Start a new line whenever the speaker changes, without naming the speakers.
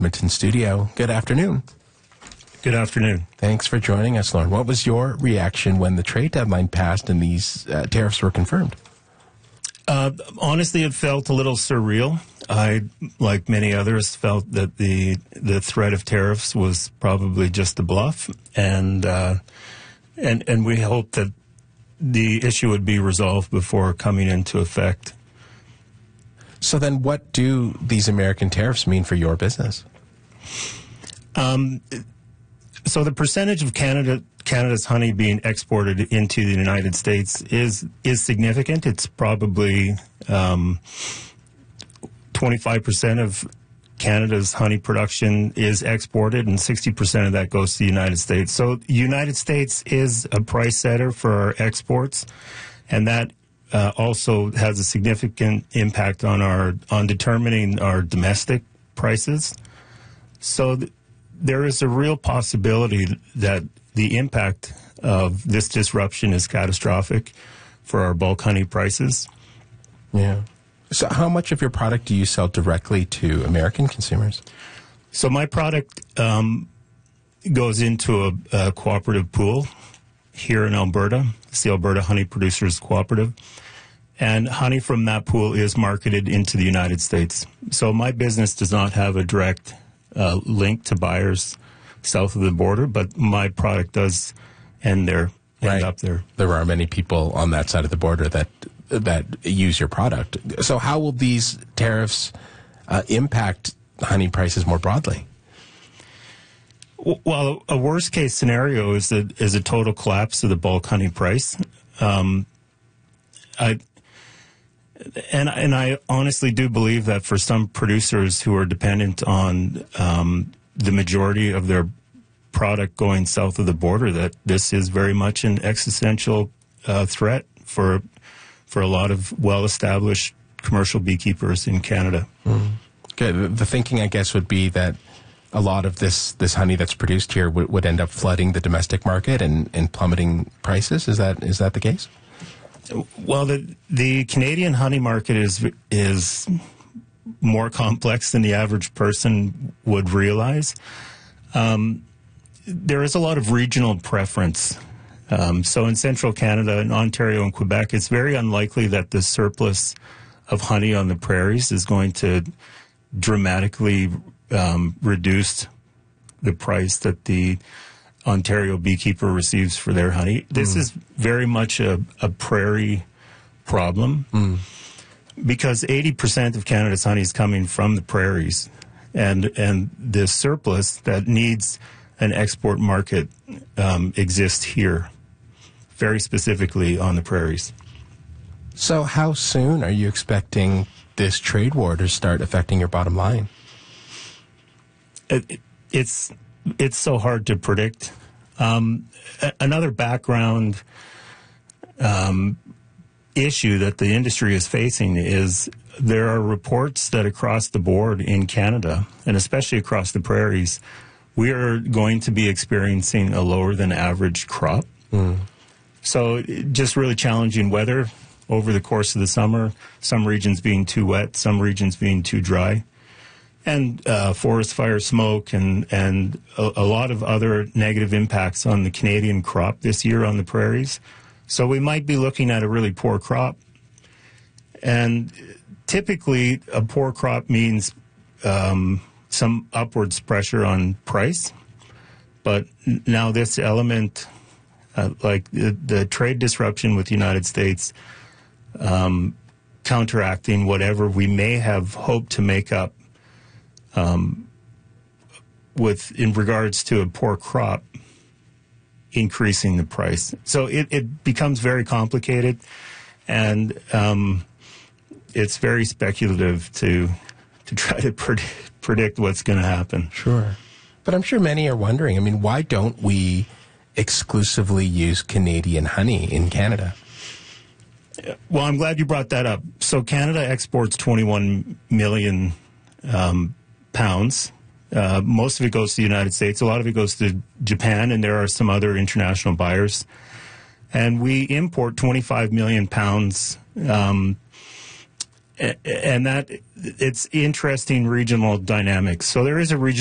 Edmonton studio. Good afternoon.
Good afternoon.
Thanks for joining us, Lauren. What was your reaction when the trade deadline passed and these tariffs were confirmed?
Honestly, it felt a little surreal. I, like many others, felt that the threat of tariffs was probably just a bluff, and we hoped that the issue would be resolved before coming into effect.
So then what do these American tariffs mean for your business?
So the percentage of Canada's honey being exported into the United States is significant. It's probably 25% of Canada's honey production is exported, and 60% of that goes to the United States. So the United States is a price setter for our exports, and that also has a significant impact on determining our domestic prices. So there is a real possibility that the impact of this disruption is catastrophic for our bulk honey prices.
Yeah. So how much of your product do you sell directly to American consumers?
So my product goes into a cooperative pool here in Alberta. It's the Alberta Honey Producers Cooperative. And honey from that pool is marketed into the United States. So my business does not have a direct link to buyers south of the border, but my product does end up there.
There are many people on that side of the border that use your product. So how will these tariffs impact honey prices more broadly?
Well, a worst case scenario is a total collapse of the bulk honey price. I honestly do believe that for some producers who are dependent on the majority of their product going south of the border, that this is very much an existential threat for a lot of well-established commercial beekeepers in Canada.
Good. The thinking, I guess, would be that a lot of this honey that's produced here would end up flooding the domestic market and plummeting prices. Is that the case?
Well, the Canadian honey market is more complex than the average person would realize. There is a lot of regional preference. So in central Canada, in Ontario and Quebec, it's very unlikely that the surplus of honey on the prairies is going to dramatically reduce the price that the Ontario beekeeper receives for their honey. This is very much a prairie problem because 80% of Canada's honey is coming from the prairies, and the surplus that needs an export market exists here, very specifically on the prairies.
So how soon are you expecting this trade war to start affecting your bottom line?
It's so hard to predict. Another background issue that the industry is facing is there are reports that across the board in Canada, and especially across the prairies, we are going to be experiencing a lower than average crop. So just really challenging weather over the course of the summer, some regions being too wet, some regions being too dry, and forest fire smoke and a lot of other negative impacts on the Canadian crop this year on the prairies. So we might be looking at a really poor crop. And typically a poor crop means some upwards pressure on price. But now this element, like the trade disruption with the United States, counteracting whatever we may have hoped to make up in regards to a poor crop, increasing the price. So it becomes very complicated, and it's very speculative to try to predict what's going to happen.
Sure. But I'm sure many are wondering, I mean, why don't we exclusively use Canadian honey in Canada?
Well, I'm glad you brought that up. So Canada exports 21 million pounds. Most of it goes to the United States. A lot of it goes to Japan, and there are some other international buyers. And we import 25 million pounds. and that it's interesting regional dynamics. So there is a regional